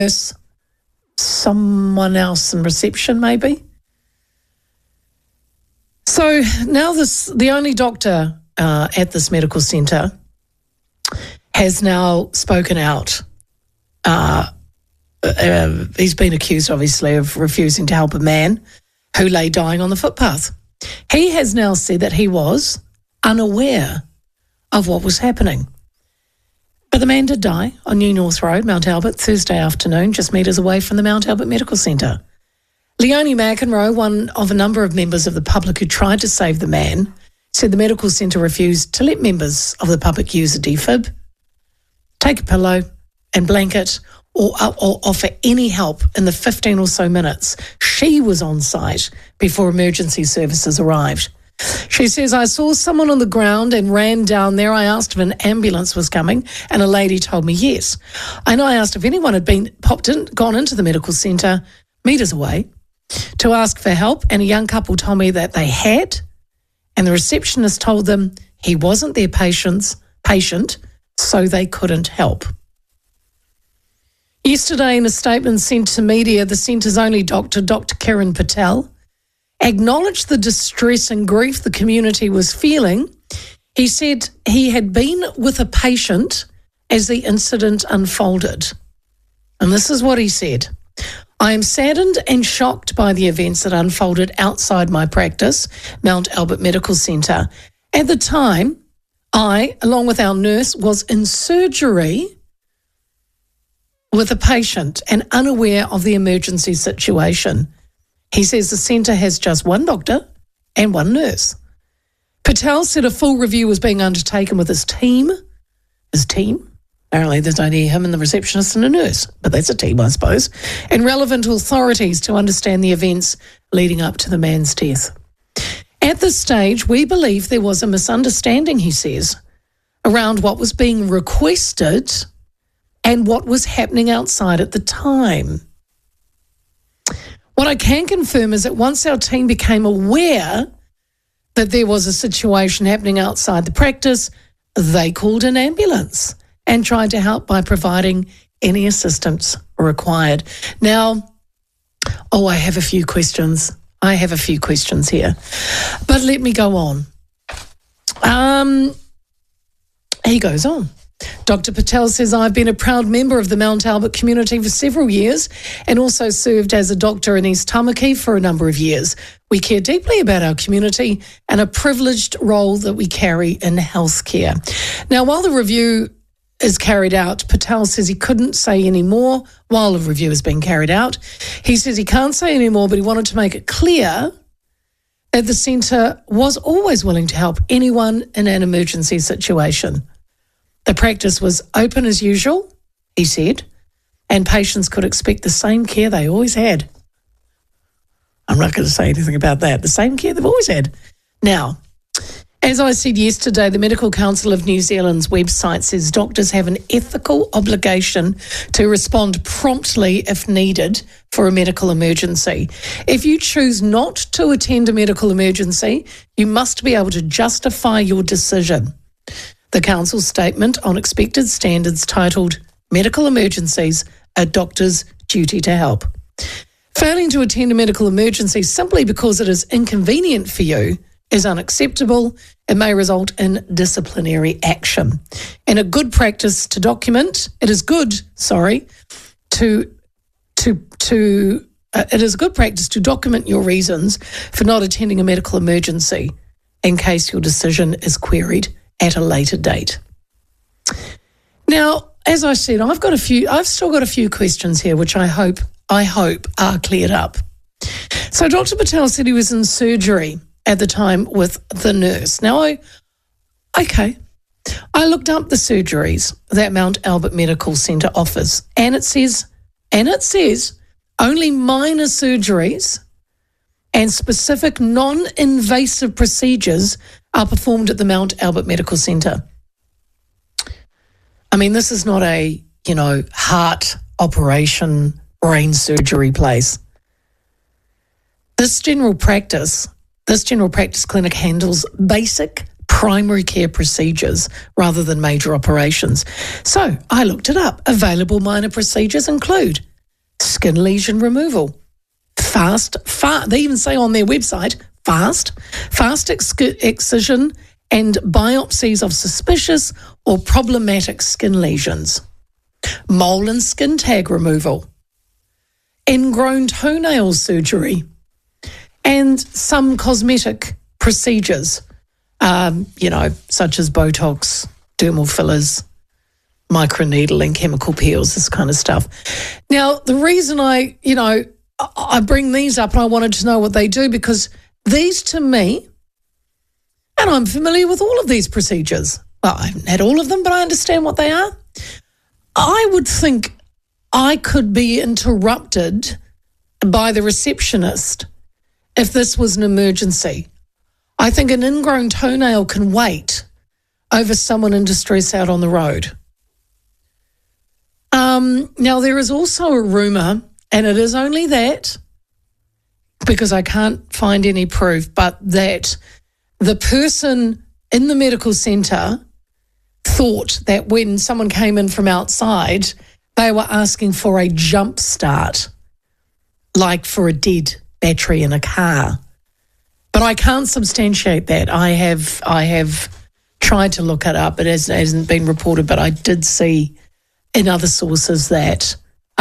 nurse, someone else in reception maybe. So now the only doctor at this medical centre has now spoken out. He's been accused, obviously, of refusing to help a man who lay dying on the footpath. He has now said that he was unaware of what was happening. But the man did die on New North Road, Mount Albert, Thursday afternoon, just metres away from the Mount Albert Medical Centre. Leonie McEnroe, one of a number of members of the public who tried to save the man, said the medical centre refused to let members of the public use a defib, take a pillow and blanket, or offer any help in the 15 or so minutes she was on site before emergency services arrived. She says, I saw someone on the ground and ran down there. I asked if an ambulance was coming and a lady told me yes. And I asked if anyone had gone into the medical centre metres away to ask for help, and a young couple told me that they had, and the receptionist told them he wasn't their patient, so they couldn't help. Yesterday, in a statement sent to media, the centre's only doctor, Dr. Kiran Patel, acknowledged the distress and grief the community was feeling. He said he had been with a patient as the incident unfolded. And this is what he said. I am saddened and shocked by the events that unfolded outside my practice, Mount Albert Medical Centre. At the time, I, along with our nurse, was in surgery with a patient and unaware of the emergency situation. He says the centre has just one doctor and one nurse. Patel said a full review was being undertaken with his team. Apparently there's only him and the receptionist and a nurse, but that's a team, I suppose, and relevant authorities to understand the events leading up to the man's death. At this stage, we believe there was a misunderstanding, he says, around what was being requested and what was happening outside at the time. What I can confirm is that once our team became aware that there was a situation happening outside the practice, they called an ambulance and tried to help by providing any assistance required. Now, I have a few questions. Here. But let me go on. He goes on. Dr. Patel says, I've been a proud member of the Mount Albert community for several years and also served as a doctor in East Tamaki for a number of years. We care deeply about our community and a privileged role that we carry in healthcare. Now, while the review is carried out, Patel says he couldn't say any more while the review is being carried out. He says he can't say any more, but he wanted to make it clear that the centre was always willing to help anyone in an emergency situation. The practice was open as usual, he said, and patients could expect the same care they always had. I'm not going to say anything about that. The same care they've always had. Now, as I said yesterday, the Medical Council of New Zealand's website says doctors have an ethical obligation to respond promptly if needed for a medical emergency. If you choose not to attend a medical emergency, you must be able to justify your decision. The Council's statement on expected standards titled Medical Emergencies, a Doctor's Duty to Help. Failing to attend a medical emergency simply because it is inconvenient for you is unacceptable and may result in disciplinary action. And a good practice to document, it is good practice to document your reasons for not attending a medical emergency in case your decision is queried at a later date. Now, as I said, I've still got a few questions here, which I hope are cleared up. So Dr. Patel said he was in surgery at the time with the nurse. Now, I looked up the surgeries that Mount Albert Medical Centre offers, and it says only minor surgeries and specific non-invasive procedures are performed at the Mount Albert Medical Centre. I mean, this is not a, heart operation, brain surgery place. This general practice clinic handles basic primary care procedures rather than major operations. So I looked it up. Available minor procedures include skin lesion removal. They even say on their website, fast excision and biopsies of suspicious or problematic skin lesions. Mole and skin tag removal. Ingrown toenail surgery. And some cosmetic procedures, such as Botox, dermal fillers, microneedling, chemical peels, this kind of stuff. Now, the reason I bring these up, and I wanted to know what they do, because these to me, and I'm familiar with all of these procedures. Well, I haven't had all of them, but I understand what they are. I would think I could be interrupted by the receptionist if this was an emergency. I think an ingrown toenail can wait over someone in distress out on the road. Now, there is also a rumour, and it is only that, because I can't find any proof, but that the person in the medical centre thought that when someone came in from outside, they were asking for a jump start, like for a dead battery in a car. But I can't substantiate that. I have tried to look it up. It hasn't been reported, but I did see in other sources that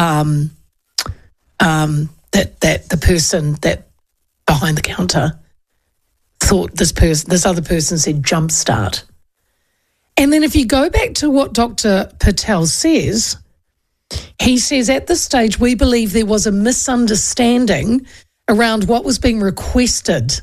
that the person that behind the counter thought this other person said jump start. And then if you go back to what Dr. Patel says, he says at this stage we believe there was a misunderstanding around what was being requested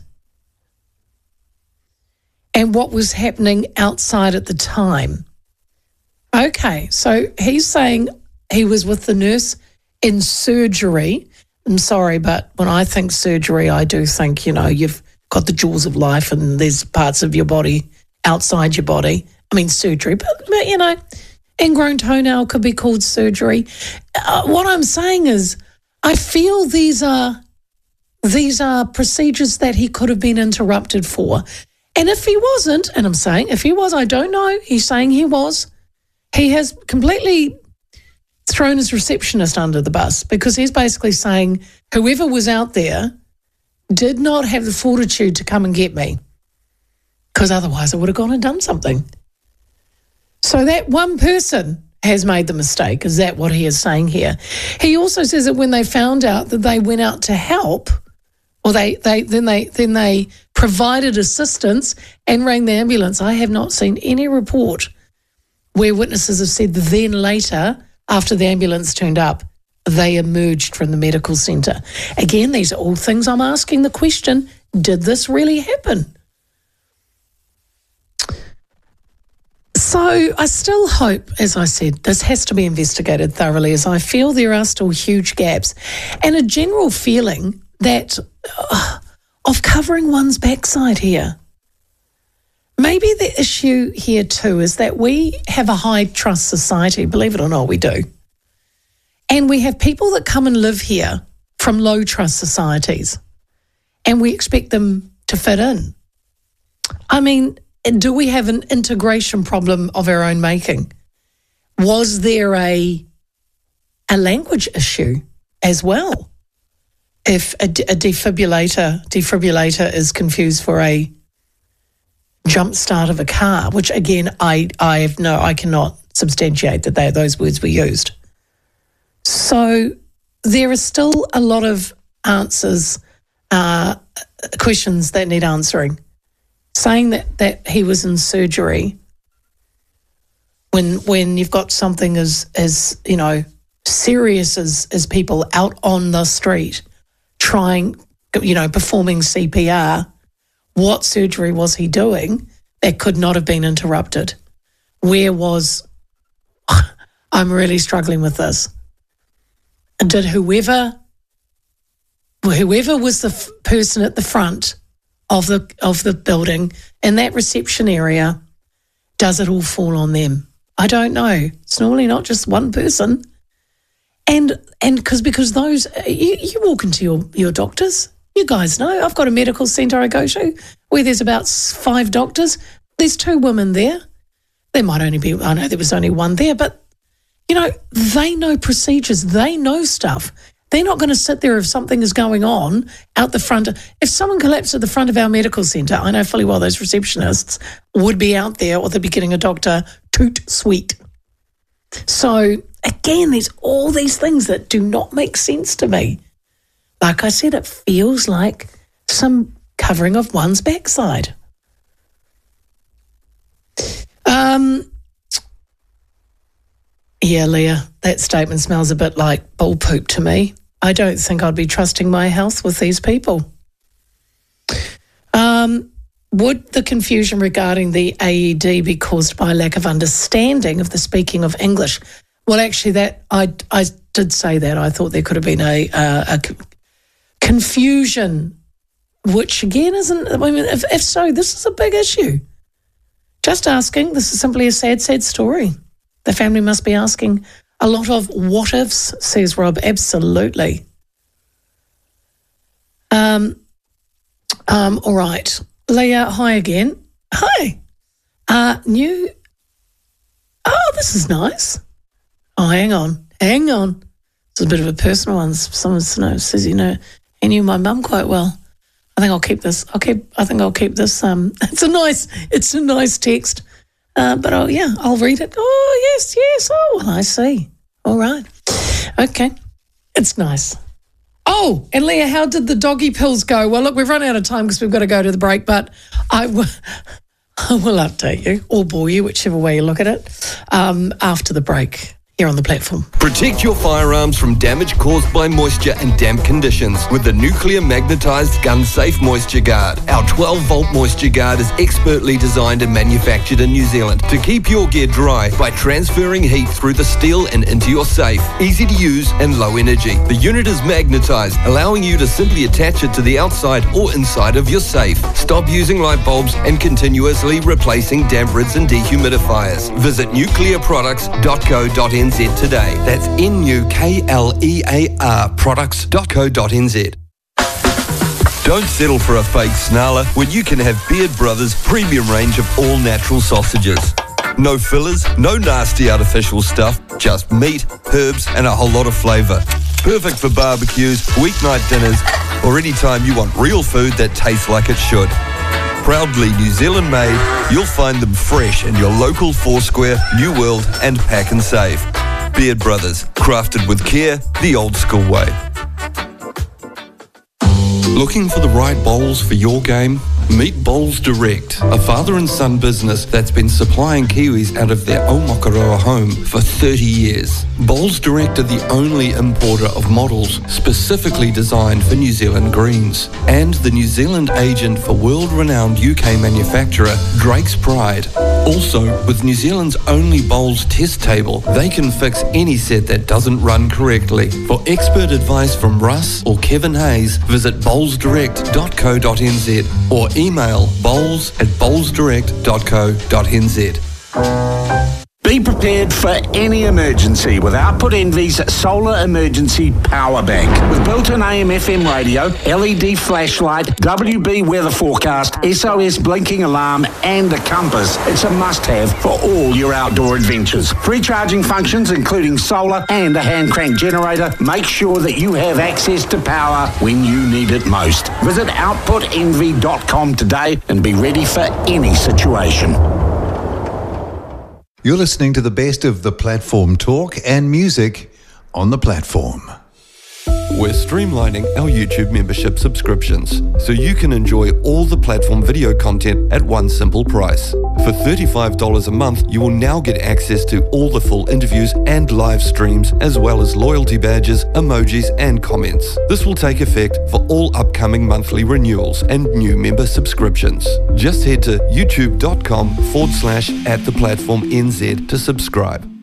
and what was happening outside at the time. Okay, so he's saying he was with the nurse in surgery. I'm sorry, but when I think surgery, I do think, you've got the jaws of life and there's parts of your body outside your body. I mean, surgery, but ingrown toenail could be called surgery. What I'm saying is I feel these are procedures that he could have been interrupted for. And if he wasn't, and I'm saying if he was, I don't know, he's saying he was, he has completely thrown his receptionist under the bus, because he's basically saying whoever was out there did not have the fortitude to come and get me, because otherwise I would have gone and done something. So that one person has made the mistake. Is that what he is saying here? He also says that when they found out that they went out to help, or they provided assistance and rang the ambulance. I have not seen any report where witnesses have said that then later, after the ambulance turned up, they emerged from the medical centre. Again, these are all things I'm asking the question, did this really happen? So I still hope, as I said, this has to be investigated thoroughly, as I feel there are still huge gaps and a general feeling that of covering one's backside here. Maybe the issue here too is that we have a high trust society, believe it or not, we do. And we have people that come and live here from low trust societies, and we expect them to fit in. I mean, do we have an integration problem of our own making? Was there a language issue as well? If a defibrillator is confused for a jump start of a car, which again, I cannot substantiate that those words were used. So there are still a lot of questions that need answering. Saying that he was in surgery when you've got something as serious as people out on the street performing CPR, what surgery was he doing that could not have been interrupted? I'm really struggling with this. Did whoever was the person at the front of the building in that reception area, does it all fall on them? I don't know. It's normally not just one person. And because those, you walk into your doctors, you guys know, I've got a medical centre I go to where there's about 5 doctors. There's 2 women there. There might only be, I know there was only one there, but, they know procedures. They know stuff. They're not going to sit there if something is going on out the front. If someone collapsed at the front of our medical centre, I know fully well those receptionists would be out there or they'd be getting a doctor toot sweet. So, again, there's all these things that do not make sense to me. Like I said, it feels like some covering of one's backside. Yeah, Leah, that statement smells a bit like bull poop to me. I don't think I'd be trusting my health with these people. Would the confusion regarding the AED be caused by lack of understanding of the speaking of English? Well, actually, that I did say that. I thought there could have been a confusion, which again isn't. I mean, if so, this is a big issue. Just asking. This is simply a sad, sad story. The family must be asking a lot of what ifs, says Rob. Absolutely. All right. Leah, hi again. Hi. New. Oh, this is nice. Oh, hang on. It's a bit of a personal one. Someone says, he knew my mum quite well. I think I'll keep this. I think I'll keep this. It's a nice text. But I'll read it. Oh, yes. Oh, well, I see. All right. Okay. It's nice. Oh, and Leah, how did the doggy pills go? Well, look, we've run out of time because we've got to go to the break, but I will update you or bore you, whichever way you look at it, after the break. Here on the platform. Protect your firearms from damage caused by moisture and damp conditions with the nuclear magnetized gun safe moisture guard. Our 12-volt moisture guard is expertly designed and manufactured in New Zealand to keep your gear dry by transferring heat through the steel and into your safe. Easy to use and low energy. The unit is magnetized, allowing you to simply attach it to the outside or inside of your safe. Stop using light bulbs and continuously replacing damp rids and dehumidifiers. Visit nuclearproducts.co.nz today. That's NUKLEAR products.co.nz. Don't settle for a fake snarler when you can have Beard Brothers' premium range of all natural sausages. No fillers, no nasty artificial stuff, just meat, herbs and a whole lot of flavour. Perfect for barbecues, weeknight dinners or any time you want real food that tastes like it should. Proudly New Zealand made, you'll find them fresh in your local Foursquare, New World and Pack and Save. Beard Brothers, crafted with care, the old school way. Looking for the right bowls for your game? Meet Bowls Direct, a father and son business that's been supplying Kiwis out of their Aomakaroa home for 30 years. Bowls Direct are the only importer of models specifically designed for New Zealand greens and the New Zealand agent for world-renowned UK manufacturer Drake's Pride. Also, with New Zealand's only bowls test table, they can fix any set that doesn't run correctly. For expert advice from Russ or Kevin Hayes, visit bowlsdirect.co.nz or email bowls@bowlsdirect.co.nz. Be prepared for any emergency with Output Envy's Solar Emergency Power Bank. With built-in AM/FM radio, LED flashlight, WB weather forecast, SOS blinking alarm and a compass, it's a must-have for all your outdoor adventures. Free charging functions including solar and a hand-crank generator make sure that you have access to power when you need it most. Visit outputenvy.com today and be ready for any situation. You're listening to the best of the platform talk and music on the platform. We're streamlining our YouTube membership subscriptions so you can enjoy all the platform video content at one simple price. For $35 a month, you will now get access to all the full interviews and live streams, as well as loyalty badges, emojis, and comments. This will take effect for all upcoming monthly renewals and new member subscriptions. Just head to youtube.com/@theplatformnz to subscribe.